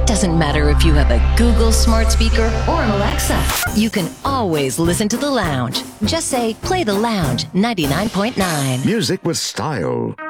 doesn't matter if you have a Google smart speaker or an Alexa. You can always listen to The Lounge. Just say, play The Lounge 99.9. Music with style.